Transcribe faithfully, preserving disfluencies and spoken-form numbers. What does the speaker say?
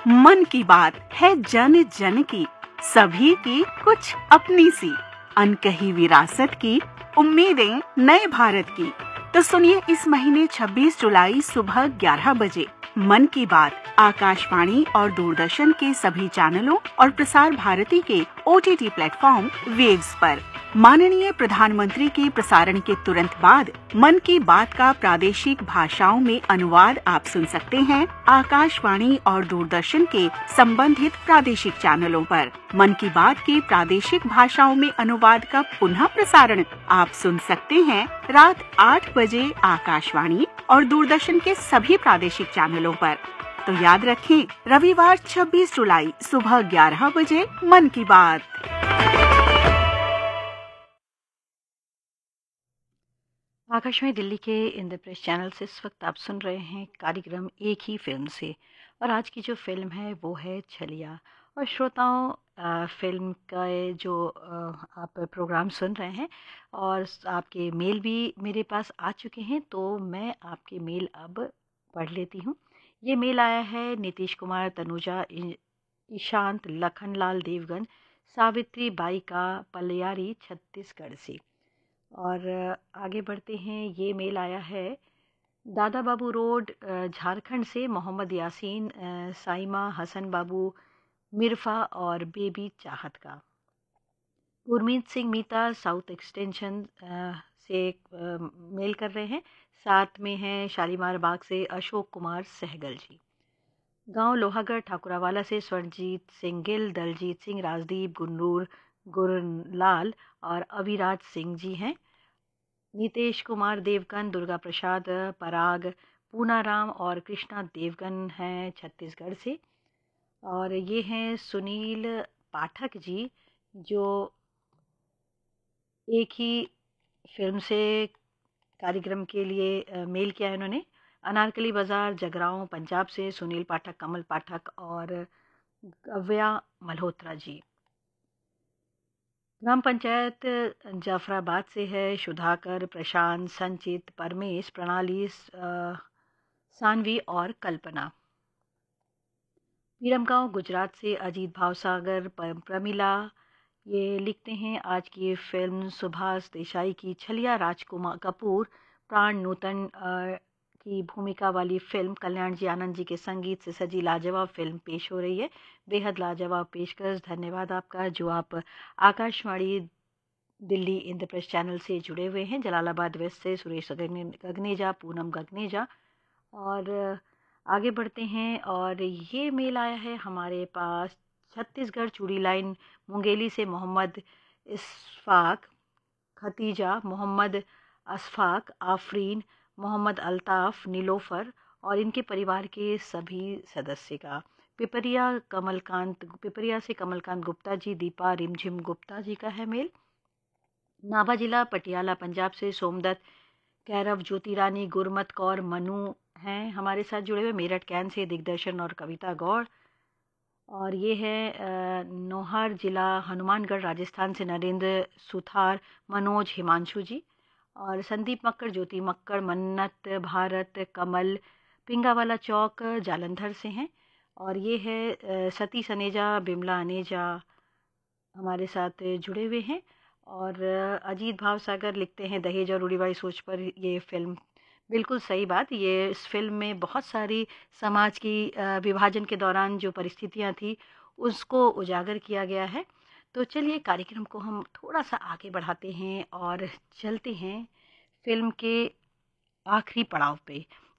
मन की बात है जन जन की, सभी की कुछ अपनी सी, अनकही विरासत की, उम्मीदें नए भारत की। तो सुनिए इस महीने छब्बीस जुलाई सुबह ग्यारह बजे मन की बात आकाशवाणी और दूरदर्शन के सभी चैनलों और प्रसार भारती के O T T platform waves पर। माननीय प्रधानमंत्री के प्रसारण के तुरंत बाद मन की बात का प्रादेशिक भाषाओं में अनुवाद आप सुन सकते हैं आकाशवाणी और दूरदर्शन के संबंधित प्रादेशिक चैनलों पर। मन की बात के प्रादेशिक भाषाओं में अनुवाद का पुनः प्रसारण आप सुन सकते हैं रात आठ बजे आकाशवाणी और दूरदर्शन के सभी प्रादेशिक चैनलों पर। तो याद रखें, रविवार छब्बीस जुलाई सुबह ग्यारह बजे मन की बात। आकाशवाणी दिल्ली के इंद्रप्रस्थ चैनल से इस वक्त आप सुन रहे हैं कार्यक्रम एक ही फिल्म से, और आज की जो फिल्म है वो है छलिया। और श्रोताओं, अ, फिल्म का ये जो अ, आप प्रोग्राम सुन रहे हैं और स- आपके मेल भी मेरे पास आ चुके हैं, तो मैं आपके मेल अब पढ़ लेती हूँ। ये मेल आया है नीतीश कुमार, तनुजा, इ- ईशांत, लखनलाल देवगन, सावित्री बाई का पलियारी, छत्तीसगढ़ से। और अ, आगे बढ़ते हैं। ये मेल आया है दादा बाबू रोड, अ, झारखंड से मोहम्मद यासीन, अ, साइमा, हसन बाबू, मिर्फा और बेबी चाहत का। गुरमीत सिंह मीता साउथ एक्सटेंशन अ, से अ, मेल कर रहे हैं। साथ में हैं शालीमार बाग से अशोक कुमार सहगल जी। गांव लोहागढ़ ठाकुरावाला से स्वर्णजीत सिंह गिल, दलजीत सिंह, राजदीप, गुन्नूर, गुरलाल और अविराज सिंह जी हैं। नीतेश कुमार देवगन, दुर्गा प्रसाद पराग, पूनाराम और कृष्णा देवगन हैं छत्तीसगढ़ से। और ये हैं सुनील पाठक जी, जो एक ही फिल्म से कार्यक्रम के लिए अ, मेल किया है उन्होंने। अनारकली बाजार, जगरांव, पंजाब से सुनील पाठक, कमल पाठक और गव्या मल्होत्रा जी। ग्राम पंचायत जाफराबाद से है सुधाकर, प्रशांत, संचित, परमेश, प्रणाली, अ, सानवी और कल्पना। विरमगांव गुजरात से अजीत भावसागर, प- प्रमिला ये लिखते हैं आज की ये फिल्म सुभाष देसाई की छलिया, राजकुमार कपूर, प्राण नूतन अ, की भूमिका वाली फिल्म कल्याण जी आनंद जी के संगीत से सजी लाजवाब फिल्म पेश हो रही है। बेहद लाजवाब पेशकश। धन्यवाद आपका जो आप आकाशवाणी दिल्ली इंद्रप्रस्थ चैनल से जुड़े हुए हैं। जलालाबाद वेस्ट से सुरेश गगने- गगनेजा, पूनम गगनेजा। और आगे बढ़ते हैं। और ये मेल आया है हमारे पास छत्तीसगढ़ चूड़ी लाइन मुंगेली से मोहम्मद इस्फाक, खतीजा, मोहम्मद अशफाक, आफरीन, मोहम्मद अल्ताफ़, नीलोफ़र और इनके परिवार के सभी सदस्य का। पिपरिया कमलकांत पिपरिया से कमलकांत गुप्ता जी, दीपा रिमझिम गुप्ता जी का है मेल। नाभा जिला पटियाला पंजाब से सोमदत्त, कैरव, ज्योति रानी, गुरमत कौर, मनु हैं हमारे साथ जुड़े हुए। मेरठ कैन से दिग्दर्शन और कविता गौड़। और ये है अ, नौहर जिला हनुमानगढ़ राजस्थान से नरेंद्र सुथार, मनोज, हिमांशु जी। और संदीप मक्कड़, ज्योति मक्कड़, मन्नत, भारत, कमल, पिंगावाला चौक जालंधर से हैं। और ये है अ, सती सनेजा, बिमला अनेजा हमारे साथ जुड़े हुए हैं। और अ, अजीत भावसागर लिखते हैं दहेज और रूढ़िवादी सोच पर ये फिल्म। बिल्कुल सही बात। ये इस फिल्म में बहुत सारी समाज की अ, विभाजन के दौरान जो परिस्थितियां थी उसको उजागर किया गया है। तो चलिए कार्यक्रम को हम थोड़ा सा आगे बढ़ाते हैं और चलते हैं फिल्म के आखिरी पड़ाव पे।